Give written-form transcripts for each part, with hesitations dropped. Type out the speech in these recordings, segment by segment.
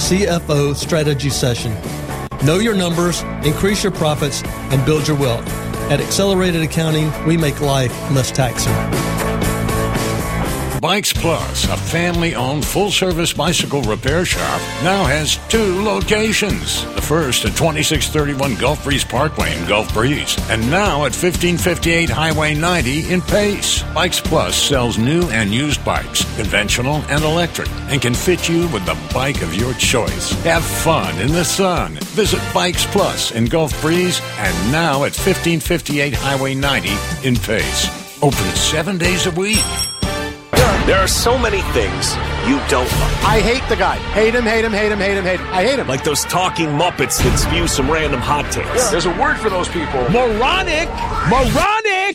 CFO strategy session. Know your numbers, increase your profits, and build your wealth. At Accelerated Accounting, we make life less taxing. Bikes Plus, a family-owned full-service bicycle repair shop, now has 2 locations. The first at 2631 Gulf Breeze Parkway in Gulf Breeze, and now at 1558 Highway 90 in Pace. Bikes Plus sells new and used bikes, conventional and electric, and can fit you with the bike of your choice. Have fun in the sun. Visit Bikes Plus in Gulf Breeze, and now at 1558 Highway 90 in Pace. Open 7 days a week. There are so many things you don't like. I hate the guy. Hate him, hate him, hate him, hate him, hate him. I hate him. Like those talking Muppets that spew some random hot takes. Yeah. There's a word for those people. Moronic! Moronic!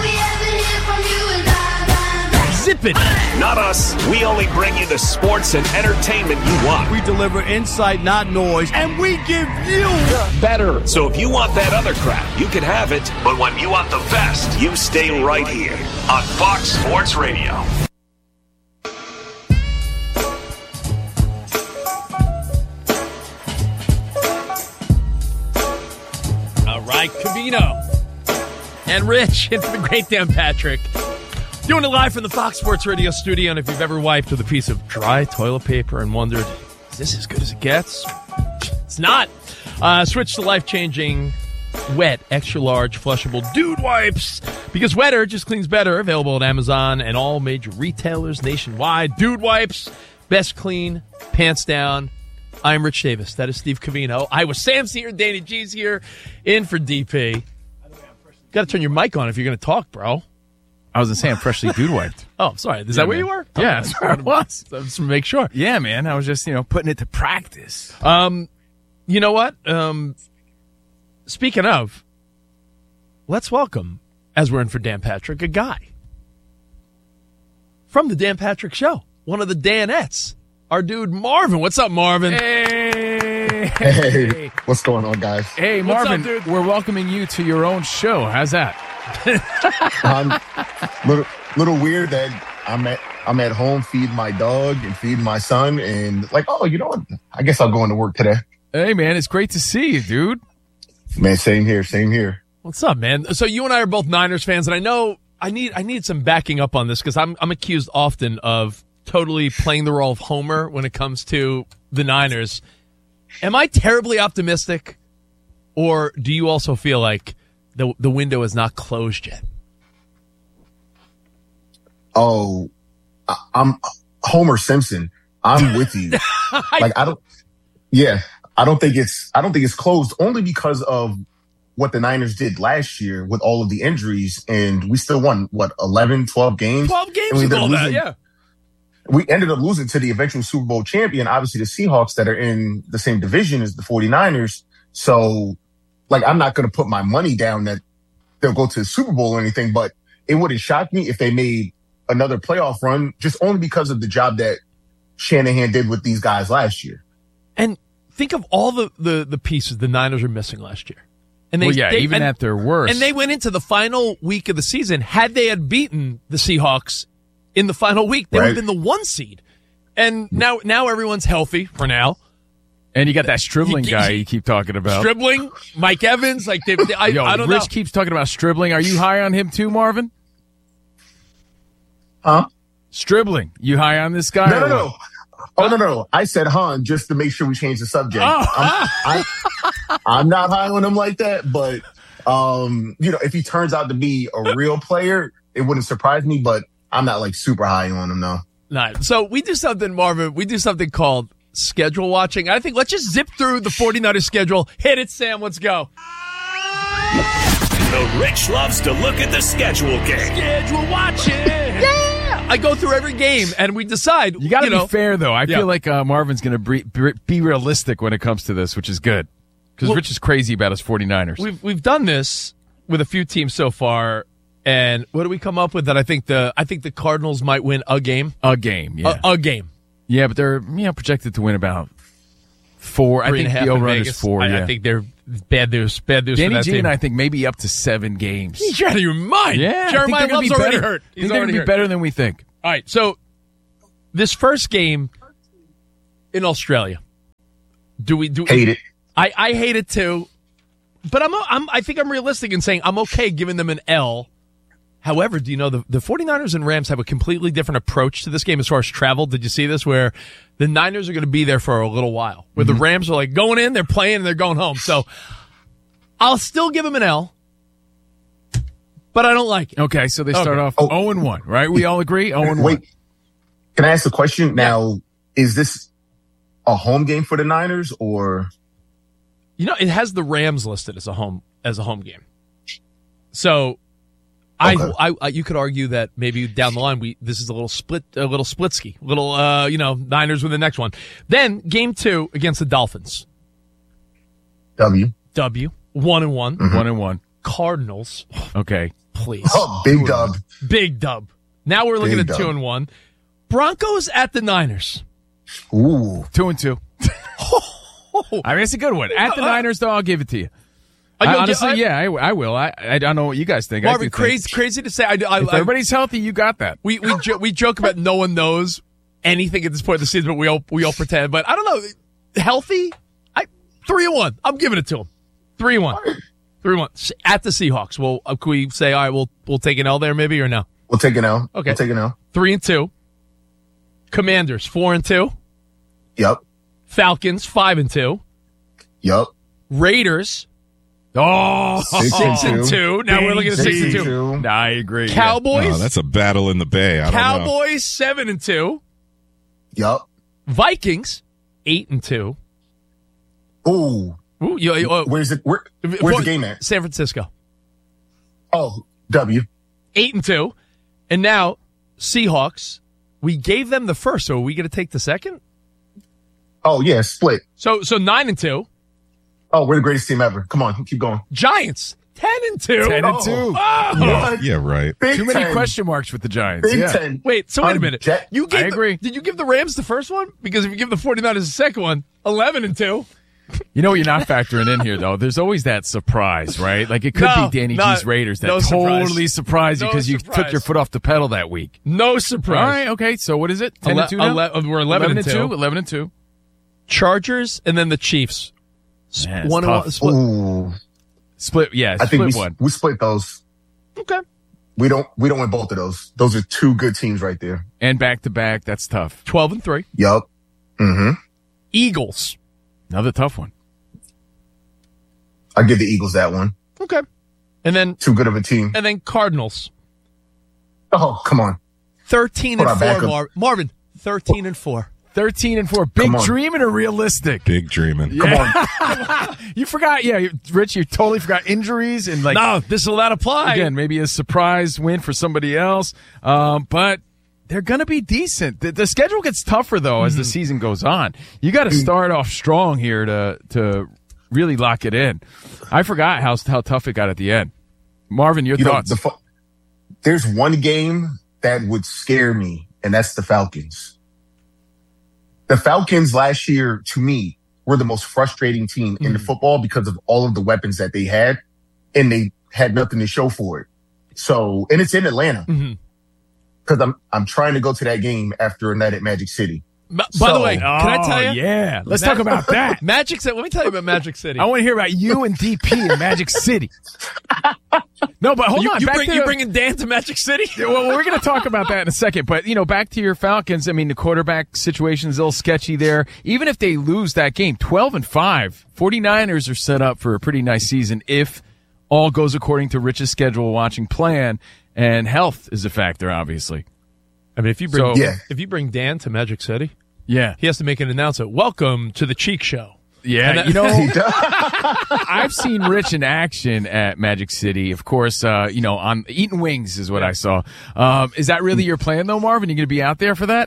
Zip it! Not us. We only bring you the sports and entertainment you want. We deliver insight, not noise, and we give you better. So if you want that other crap, you can have it. But when you want the best, you stay right here on Fox Sports Radio. Covino and Rich and the great Dan Patrick doing it live from the Fox Sports Radio studio. And if you've ever wiped with a piece of dry toilet paper and wondered, is this as good as it gets? It's not. Switch to life-changing wet, extra-large, flushable Dude Wipes, because wetter just cleans better. Available at Amazon and all major retailers nationwide. Dude Wipes, best clean, pants down. I'm Rich Davis. That is Steve Covino. Iowa Sam's here. Danny G's here. In for DP. Got to turn your mic on if you're going to talk, bro. I was going to say I'm freshly dude wiped. Oh, I'm sorry. Is that where you were? Yeah, that's where I was. Just to make sure. Yeah, man. I was just, putting it to practice. You know what? Speaking of, let's welcome, as we're in for Dan Patrick, a guy from the Dan Patrick Show. One of the Danettes. Our dude Marvin. What's up, Marvin? Hey, what's going on, guys? Hey, Marvin, what's up, dude? We're welcoming you to your own show. How's that? Little weird that I'm at home feeding my dog and feeding my son, and like, oh, you know what? I guess I'll go into work today. Hey, man, it's great to see you, dude. Man, same here. What's up, man? So you and I are both Niners fans, and I know I need some backing up on this because I'm accused often of totally playing the role of Homer when it comes to the Niners. Am I terribly optimistic, or do you also feel like the window is not closed yet? Oh, I'm Homer Simpson. I'm with you. I don't think it's closed only because of what the Niners did last year with all of the injuries, and we still won 11, 12 games. 12 games with all that, yeah. We ended up losing to the eventual Super Bowl champion, obviously the Seahawks, that are in the same division as the 49ers. So, I'm not going to put my money down that they'll go to the Super Bowl or anything, but it wouldn't shock me if they made another playoff run, just only because of the job that Shanahan did with these guys last year. And think of all the pieces the Niners were missing last year. And even at their worst. And they went into the final week of the season. Had they had beaten the Seahawks in the final week, they would have been the 1 seed. And now everyone's healthy for now. And you got that Stribling guy you keep talking about. Stribling, Mike Evans. I don't know. Rich keeps talking about Stribling. Are you high on him too, Marvin? Huh? Stribling. You high on this guy? No. Oh, no. I said Han just to make sure we change the subject. Oh. I'm not high on him like that, but, if he turns out to be a real player, it wouldn't surprise me, but I'm not super high on him, though. Nice. So we do something, Marvin. We do something called schedule watching. I think let's just zip through the 49ers schedule. Hit it, Sam. Let's go. The Rich loves to look at the schedule game. Schedule watching. Yeah. I go through every game, and we decide. You got to be fair, though. I feel like Marvin's going to be realistic when it comes to this, which is good. Because Rich is crazy about his 49ers. We've done this with a few teams so far, and what do we come up with? That I think the Cardinals might win a game. A game, yeah. A game. Yeah, but they're projected to win about 4. I think the over-run is 4. I think they're bad news. Bad news. Danny for that G team. and I think maybe up to 7 games. You're out of your mind. Yeah, Jeremiah Love's already hurt. He's going to be better than we think. All right, so this first game in Australia, Do we Hate it. I hate it too, but I think I'm realistic in saying I'm okay giving them an L. However, do you know the 49ers and Rams have a completely different approach to this game as far as travel? Did you see this? Where the Niners are going to be there for a little while, where the Rams are like going in, they're playing, and they're going home. So I'll still give them an L, but I don't like it. Okay, so they start off 0-1, right? We all agree? 0-1. Wait, can I ask a question? Now, is this a home game for the Niners or? You know, it has the Rams listed as a home game. So, I you could argue that maybe down the line this is a little splitsky, Niners with the next one. Then game 2 against the Dolphins. W 1-1, 1-1. Cardinals. Okay, please. Oh, big dub. Big dub. Now we're looking at 2-1. Broncos at the Niners. Ooh, 2-2. I mean, it's a good one. At the Niners, though, I'll give it to you. Honestly, I will. I don't know what you guys think. Marvin, crazy to say. If everybody's healthy, you got that. We joke about no one knows anything at this point of the season, but we all pretend. But I don't know. Healthy? 3-1. I'm giving it to them. 3-1. 3-1 at the Seahawks. Well, can we say, all right, we'll take an L there, maybe, or no? We'll take an L. Okay, we'll take an L. 3-2. Commanders 4-2. Yep. Falcons 5-2. Yep. Raiders 6-2. Now we're looking at 6-2. Nah, I agree. Cowboys. Oh, that's a battle in the Bay. I don't know. Cowboys 7-2. Yep. Vikings 8-2. Ooh. Where's the game at? San Francisco. Oh, W. 8-2. And now Seahawks. We gave them the first, so are we going to take the second? Oh yeah, split. So 9-2. Oh, we're the greatest team ever. Come on, keep going. Giants 10-2. 10-2. Oh. Yeah, right. Big Too many 10. question marks with the Giants. Big Yeah. 10. Wait, so wait a minute. I agree. Did you give the Rams the first one? Because if you give the 49ers the second one, 11-2. You know what you're not factoring in here, though? There's always that surprise, right? Like, it could be Danny G's Raiders that totally surprised you because you took your foot off the pedal that week. No surprise. All right, okay. So what is it? 10-2 now? We're 11-2. 11-2. Chargers and then the Chiefs. Man, One tough. Ooh. Split, yeah, I think one. we split those. Okay. We don't win both of those. Those are two good teams right there. And back-to-back, that's tough. 12-3. Yup. Mm-hmm. Eagles. Another tough one. I give the Eagles that one. Okay. And then Too good of a team. And then Cardinals. Oh, come on. 13-4, Marvin. 13-4. 13-4. Big dreaming or realistic? Big dreaming. Come on. You forgot, Rich, you totally forgot injuries and No, this will not apply. Again, maybe a surprise win for somebody else. But they're going to be decent. The schedule gets tougher, though, as the season goes on. You got to start off strong here to really lock it in. I forgot how tough it got at the end. Marvin, your thoughts? There's one game that would scare me, and that's the Falcons. The Falcons last year, to me, were the most frustrating team in the football because of all of the weapons that they had, and they had nothing to show for it. So, and it's in Atlanta. Because I'm trying to go to that game after a night at Magic City. By the way, can I tell you? Yeah, let's talk about that. Magic City. Let me tell you about Magic City. I want to hear about you and DP in Magic City. No, but hold on. You bringing Dan to Magic City? Well, we're going to talk about that in a second. But, back to your Falcons. I mean, the quarterback situation's a little sketchy there. Even if they lose that game, 12-5, 49ers are set up for a pretty nice season if all goes according to Rich's schedule watching plan, and health is a factor, obviously. I mean, if you bring Dan to Magic City, he has to make an announcement. Welcome to the Cheek Show. Yeah, I've seen Rich in action at Magic City. Of course, on eating wings is what I saw. Is that really your plan, though, Marvin? You going to be out there for that?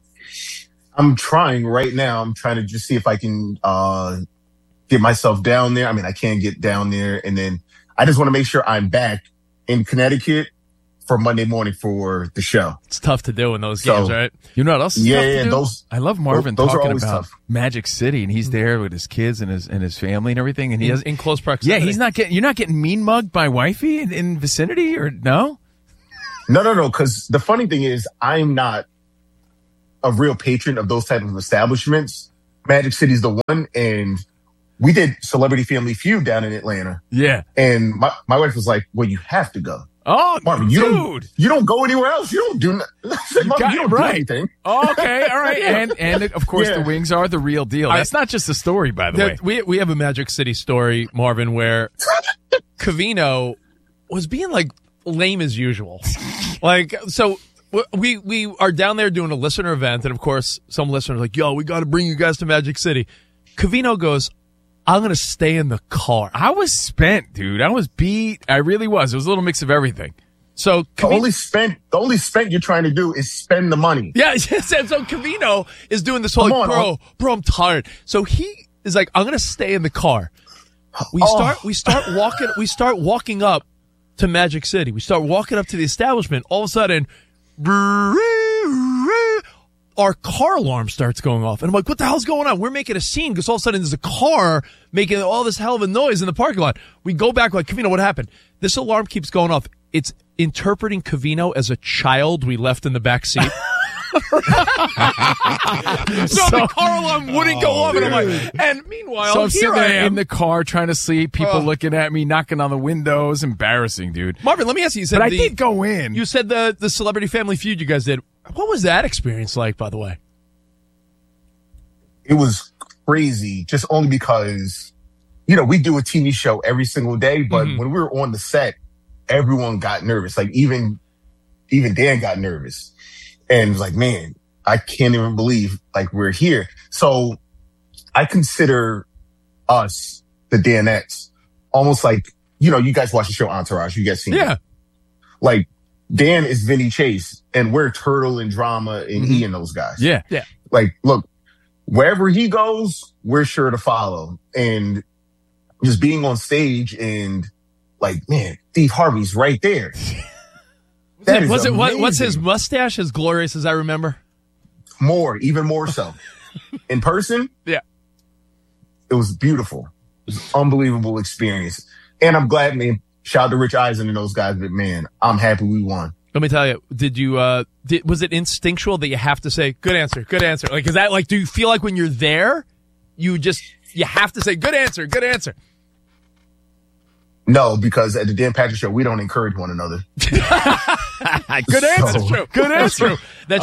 I'm trying right now. I'm trying to just see if I can get myself down there. I mean, I can't get down there, and then I just want to make sure I'm back in Connecticut for Monday morning for the show. It's tough to do in those games, right? You know what else is tough to do? Those. I love Marvin those talking are about tough. Magic City, and he's there with his kids and his family and everything, and he has in close proximity. Yeah, you're not getting mean mugged by wifey in vicinity, or no? No. Because the funny thing is, I'm not a real patron of those type of establishments. Magic City's the one, and we did Celebrity Family Feud down in Atlanta. Yeah. And my wife was like, well, you have to go. Oh, Marvin, you don't go anywhere else. You don't do nothing. Marvin, you don't do anything. Oh, okay, all right. And of course, the wings are the real deal. That's not just a story, by the way. We have a Magic City story, Marvin, where Covino was being like lame as usual. Like, so we are down there doing a listener event, and of course, some listeners are like, yo, we got to bring you guys to Magic City. Covino goes, I'm going to stay in the car. I was spent, dude. I was beat. I really was. It was a little mix of everything. So the only spent you're trying to do is spend the money. Yeah, and so Covino is doing this whole, like, bro, I'm tired. So he is like, I'm going to stay in the car. We start walking up to Magic City. We start walking up to the establishment. All of a sudden, our car alarm starts going off. And I'm like, what the hell's going on? We're making a scene because all of a sudden there's a car making all this hell of a noise in the parking lot. We go back like, Covino, what happened? This alarm keeps going off. It's interpreting Covino as a child we left in the back seat. So the car alarm wouldn't go off. And I'm like, and meanwhile, so I'm sitting there in the car trying to sleep, people looking at me, knocking on the windows. Embarrassing, dude. Marvin, let me ask you. But I did go in. You said the Celebrity Family Feud you guys did. What was that experience like, by the way? It was crazy, just only because, we do a TV show every single day, but when we were on the set, everyone got nervous. Like even Dan got nervous and was like, man, I can't even believe like we're here. So I consider us, the Danettes, almost like, you guys watch the show Entourage. You guys seen it. Like, Dan is Vinny Chase, and we're Turtle and Drama and he and those guys. Yeah. Like, look, wherever he goes, we're sure to follow. And just being on stage and like, man, Steve Harvey's right there. What's his mustache as glorious as I remember? Even more so. In person? Yeah. It was beautiful. It was an unbelievable experience. And I'm glad, man. Shout out to Rich Eisen and those guys, but man, I'm happy we won. Let me tell you, was it instinctual that you have to say, good answer? Like, is that like, do you feel like when you're there, you have to say, good answer? No, because at the Dan Patrick Show, we don't encourage one another. Good answer. True. Good answer. That's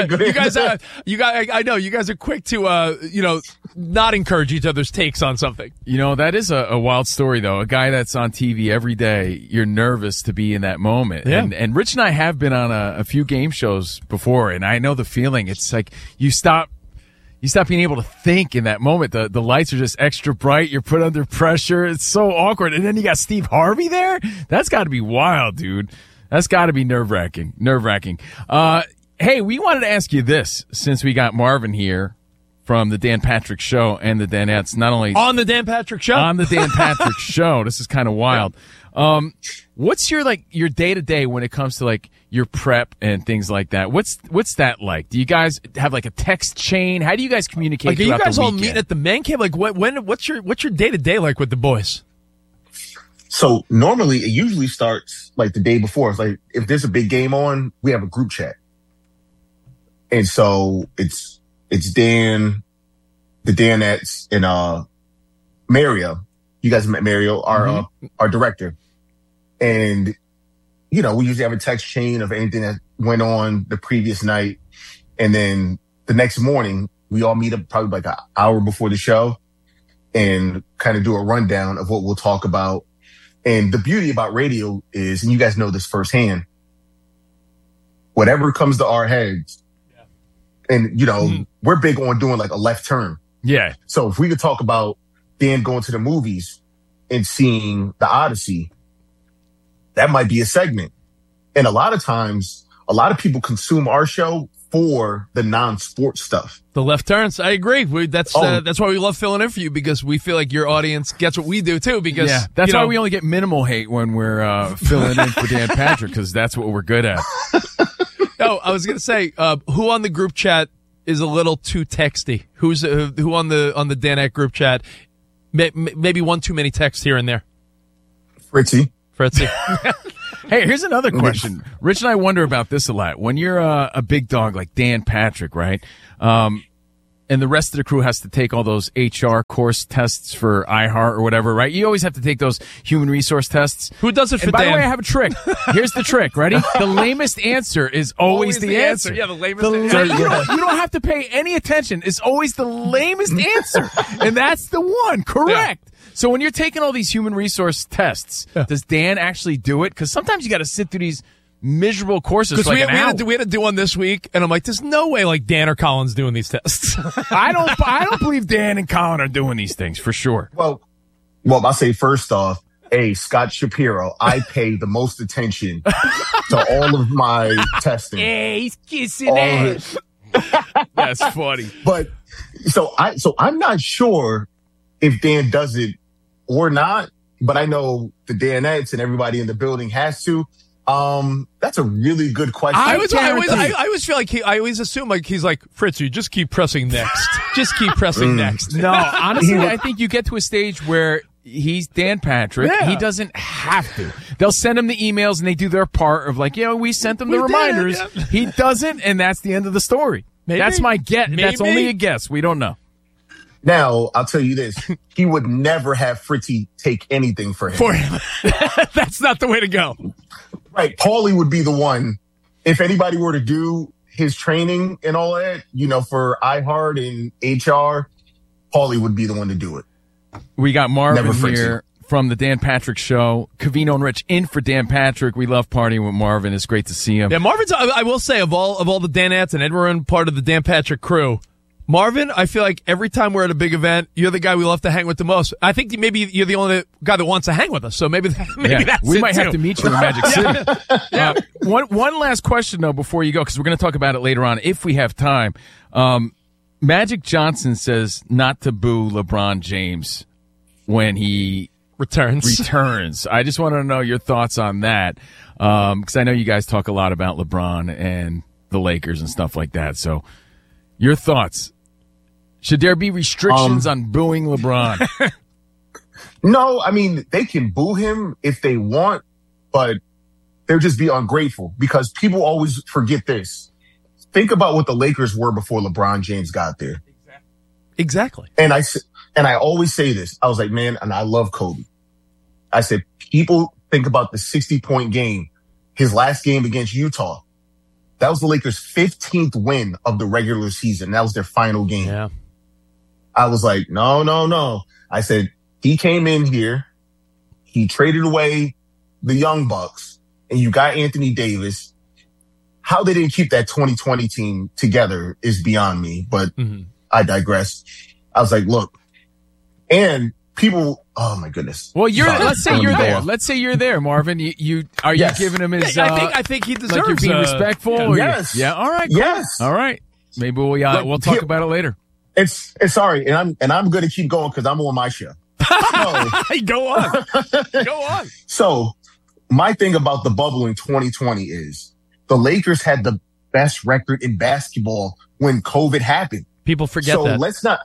you guys. I know you guys are quick to not encourage each other's takes on something. That is a wild story though. A guy that's on TV every day, you're nervous to be in that moment. Yeah. And Rich and I have been on a few game shows before, and I know the feeling. It's like you stop being able to think in that moment. The lights are just extra bright. You're put under pressure. It's so awkward. And then you got Steve Harvey there. That's got to be wild, dude. That's got to be nerve-wracking. Hey, we wanted to ask you this since we got Marvin here from the Dan Patrick Show and the Danettes. Not only on the Dan Patrick Show. On the Dan Patrick Show. This is kind of wild. What's your day-to-day when it comes to like your prep and things like that? What's that like? Do you guys have like a text chain? How do you guys communicate? Like, are you guys all meeting at the man cave? Like, what's your day-to-day like with the boys? So normally it usually starts like the day before. It's like if there's a big game on, we have a group chat, and so it's Dan, the Danettes, and Mario. You guys met Mario, our director. And, we usually have a text chain of anything that went on the previous night. And then the next morning, we all meet up probably like an hour before the show and kind of do a rundown of what we'll talk about. And the beauty about radio is, and you guys know this firsthand, whatever comes to our heads, and, we're big on doing like a left turn. Yeah. So if we could talk about Dan going to the movies and seeing The Odyssey, that might be a segment. And a lot of times, a lot of people consume our show for the non-sports stuff. The left turns. I agree. That's why we love filling in for you, because we feel like your audience gets what we do too. Because that's why we only get minimal hate when we're filling in for Dan Patrick, because that's what we're good at. No, I was going to say, who on the group chat is a little too texty? Who on the Danette group chat? Maybe one too many texts here and there. Fritzy. Hey, here's another question. Rich and I wonder about this a lot. When you're a big dog like Dan Patrick, right? and the rest of the crew has to take all those HR course tests for iHeart or whatever, right? You always have to take those human resource tests. Who does it for And by Dan? the way, I have a trick. Here's the trick. Ready? The lamest answer is always the answer. Yeah, the lamest answer. You don't have to pay any attention. It's always the lamest answer. And that's the one. Correct. Yeah. So when you're taking all these human resource tests, does Dan actually do it? Because sometimes you got to sit through these miserable courses for like an hour. We had to do one this week, and I'm like, there's no way like Dan or Colin's doing these tests. I don't believe Dan and Colin are doing these things for sure. Well, I'll say first off, Scott Shapiro, I pay the most attention to all of my testing. Hey, he's kissing ass. That's funny. But so I'm not sure if Dan does it or not, but I know the Danettes and everybody in the building has to. That's a really good question. I always feel like I always assume like he's like, Fritz, you just keep pressing next. Just keep pressing next. No, honestly, I think you get to a stage where he's Dan Patrick. Yeah. He doesn't have to. They'll send him the emails and they do their part of like, we sent him the reminders. Yeah. He doesn't, and that's the end of the story. Maybe. That's my guess. That's only a guess. We don't know. Now, I'll tell you this. He would never have Fritzy take anything for him. That's not the way to go. Right. Paulie would be the one. If anybody were to do his training and all that, for iHeart and HR, Paulie would be the one to do it. We got Marvin here from the Dan Patrick Show. Covino and Rich in for Dan Patrick. We love partying with Marvin. It's great to see him. Yeah, Marvin's, I will say, of all the Danettes and everyone part of the Dan Patrick crew, Marvin, I feel like every time we're at a big event, you're the guy we love to hang with the most. I think maybe you're the only guy that wants to hang with us, so maybe that's we might too. have to meet you in Magic City. One last question, though, before you go, because we're going to talk about it later on, if we have time. Magic Johnson says not to boo LeBron James when he returns. I just want to know your thoughts on that, because I know you guys talk a lot about LeBron and the Lakers and stuff like that, so your thoughts. Should there be restrictions on booing LeBron? No, I mean, they can boo him if they want, but they'll just be ungrateful because people always forget this. Think about what the Lakers were before LeBron James got there. Exactly. And I always say this. I was like, man, and I love Kobe. I said, people think about the 60-point game, his last game against Utah. That was the Lakers' 15th win of the regular season. That was their final game. Yeah. I was like, no. I said, he came in here, he traded away the Young Bucks, and you got Anthony Davis. How they didn't keep that 2020 team together is beyond me, but I digress. I was like, look, and people, oh my goodness. Well, let's say you're there. Let's say you're there, Marvin. You giving him his? I think he deserves. Like you're being respectful. Yes. Yeah. All right. Cool. Yes. All right. Maybe we'll talk about it later. It's sorry, and I'm going to keep going because I'm on my show. So, Go on. So my thing about the bubble in 2020 is the Lakers had the best record in basketball when COVID happened. People forget that.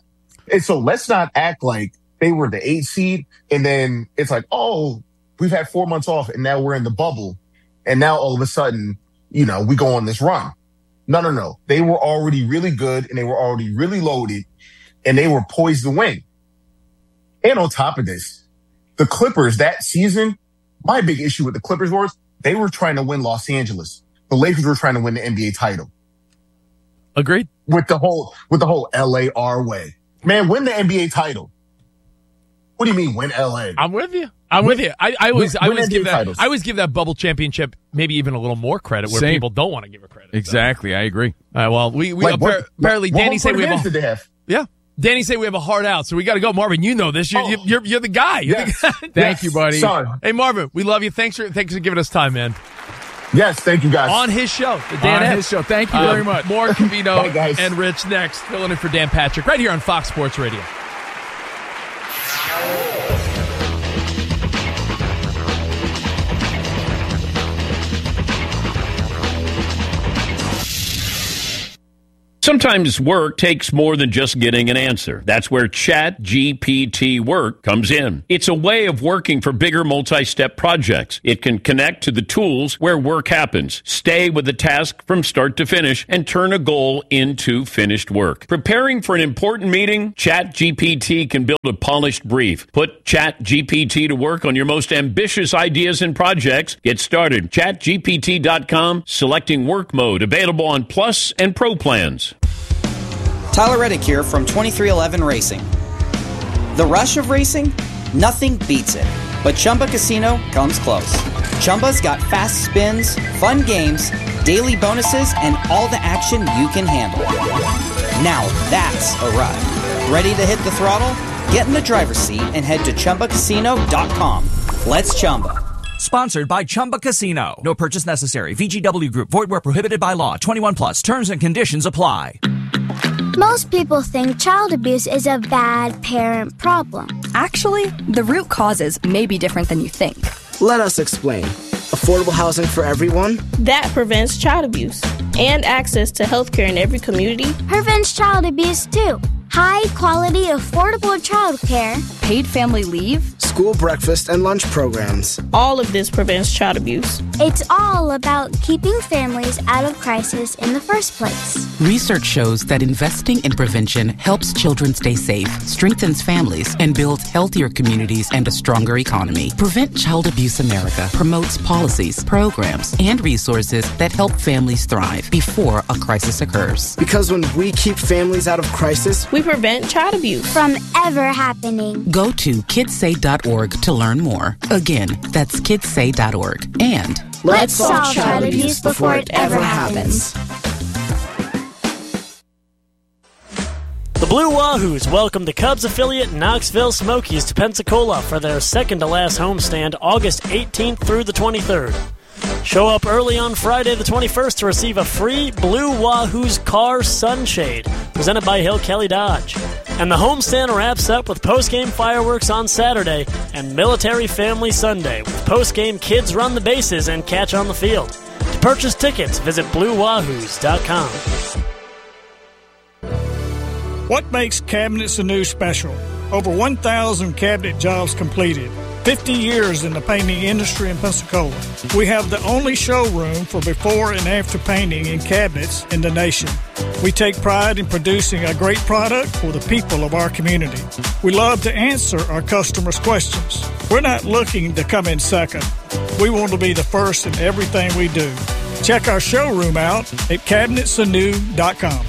Let's not act like they were the 8th seed, and then it's like, oh, we've had 4 months off, and now we're in the bubble, and now all of a sudden, we go on this run. No. They were already really good, and they were already really loaded, and they were poised to win. And on top of this, the Clippers that season, my big issue with the Clippers was they were trying to win Los Angeles. The Lakers were trying to win the NBA title. Agreed. With the whole LA our way. Man, win the NBA title. What do you mean win LA? I'm with you. I always give that bubble championship maybe even a little more credit where people don't want to give it credit. Exactly, I agree. All right, well, we apparently Danny said we have did they have? Yeah. Danny said we have a hard out, so we got to go. Marvin, you know this. You're the guy. Thank you, buddy. Sorry. Hey, Marvin, we love you. Thanks for giving us time, man. Yes, thank you, guys. On his show, the Dan on his show. Thank you very much. More Covino Bye, guys. and Rich next. Filling in for Dan Patrick right here on Fox Sports Radio. Sometimes work takes more than just getting an answer. That's where ChatGPT Work comes in. It's a way of working for bigger multi-step projects. It can connect to the tools where work happens, stay with the task from start to finish, and turn a goal into finished work. Preparing for an important meeting? ChatGPT can build a polished brief. Put ChatGPT to work on your most ambitious ideas and projects. Get started. ChatGPT.com, selecting work mode, available on Plus and Pro plans. Tyler Reddick here from 2311 Racing. The rush of racing? Nothing beats it. But Chumba Casino comes close. Chumba's got fast spins, fun games, daily bonuses, and all the action you can handle. Now that's a ride. Ready to hit the throttle? Get in the driver's seat and head to ChumbaCasino.com. Let's Chumba. Sponsored by Chumba Casino. No purchase necessary. VGW Group. Void where prohibited by law. 21 plus. Terms and conditions apply. Most people think child abuse is a bad parent problem. Actually, the root causes may be different than you think. Let us explain. Affordable housing for everyone? That prevents child abuse. And access to health care in every community. Prevents child abuse too. High quality, affordable child care. Paid family leave. School breakfast and lunch programs. All of this prevents child abuse. It's all about keeping families out of crisis in the first place. Research shows that investing in prevention helps children stay safe, strengthens families, and builds healthier communities and a stronger economy. Prevent Child Abuse America promotes policies, programs, and resources that help families thrive before a crisis occurs. Because when we keep families out of crisis, we prevent child abuse from ever happening. Go to kidssay.org to learn more. Again, that's kidssay.org. And let's solve child abuse before it ever happens. The Blue Wahoos welcome the Cubs affiliate Knoxville Smokies to Pensacola for their second-to-last homestand August 18th through the 23rd. Show up early on Friday the 21st to receive a free Blue Wahoos car sunshade presented by Hill Kelly Dodge. And the homestand wraps up with post-game fireworks on Saturday and Military Family Sunday with post-game kids run the bases and catch on the field. To purchase tickets, visit BlueWahoos.com. What makes Cabinets Anew special? Over 1,000 cabinet jobs completed. 50 years in the painting industry in Pensacola. We have the only showroom for before and after painting in cabinets in the nation. We take pride in producing a great product for the people of our community. We love to answer our customers' questions. We're not looking to come in second. We want to be the first in everything we do. Check our showroom out at cabinetsanew.com.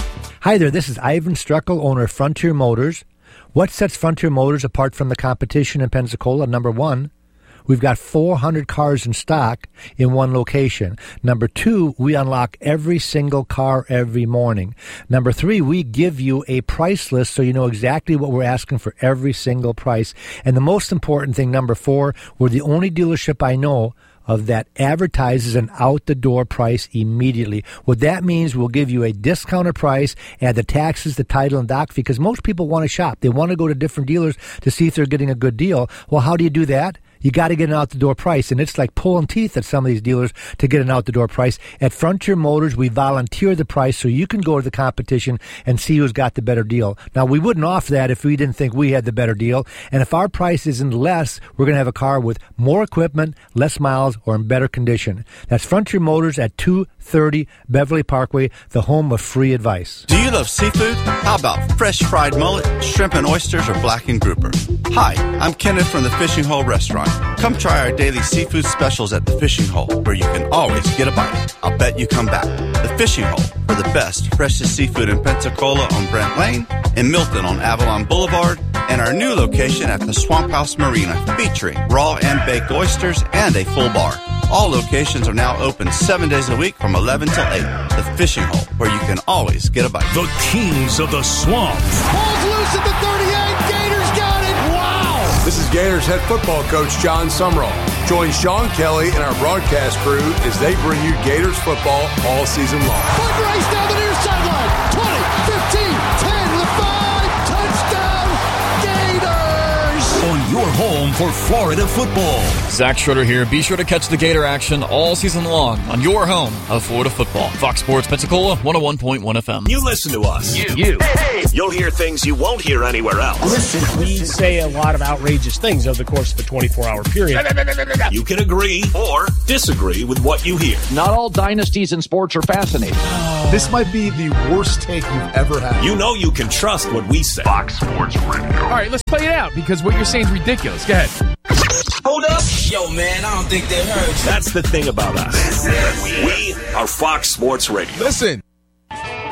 Hi there, this is Ivan Streckel, owner of Frontier Motors. What sets Frontier Motors apart from the competition in Pensacola? Number one, we've got 400 cars in stock in one location. Number two, we unlock every single car every morning. Number three, we give you a price list so you know exactly what we're asking for every single price. And the most important thing, number four, we're the only dealership I know of that advertises an out-the-door price immediately. What that means, we'll give you a discounted price, add the taxes, the title, and doc fee, because most people want to shop. They want to go to different dealers to see if they're getting a good deal. Well, how do you do that? You got to get an out-the-door price, and it's like pulling teeth at some of these dealers to get an out-the-door price. At Frontier Motors, we volunteer the price so you can go to the competition and see who's got the better deal. Now, we wouldn't offer that if we didn't think we had the better deal, and if our price isn't less, we're going to have a car with more equipment, less miles, or in better condition. That's Frontier Motors at 230 Beverly Parkway, the home of free advice. Do you love seafood? How about fresh fried mullet, shrimp and oysters, or blackened grouper? Hi, I'm Kenneth from the Fishing Hole Restaurant. Come try our daily seafood specials at the Fishing Hole, where you can always get a bite. I'll bet you come back. The Fishing Hole, for the best, freshest seafood in Pensacola on Brent Lane, in Milton on Avalon Boulevard, and our new location at the Swamp House Marina, featuring raw and baked oysters and a full bar. All locations are now open 7 days a week from 11 till 8. The Fishing Hole, where you can always get a bite. The Kings of the Swamp. Ball's loose at the 38. Gators got it. Wow. This is Gators head football coach John Sumrall. Join Sean Kelly and our broadcast crew as they bring you Gators football all season long. Foot race down the near sideline. 20, 15, 10, the 5. Touchdown, Gators. On your home for Florida football. Zach Schroeder here. Be sure to catch the Gator action all season long on your home of Florida football. Fox Sports Pensacola, 101.1 FM. You listen to us. You. You'll hear things you won't hear anywhere else. Listen, we say a lot of outrageous things over the course of a 24-hour period. You can agree or disagree with what you hear. Not all dynasties in sports are fascinating. This might be the worst take you've ever had. You know you can trust what we say. Fox Sports Radio. All right, let's play it out because what you're saying is ridiculous. Go ahead. Hold up. Yo, man, I don't think they heard you. That's the thing about us. We are Fox Sports Radio. Listen,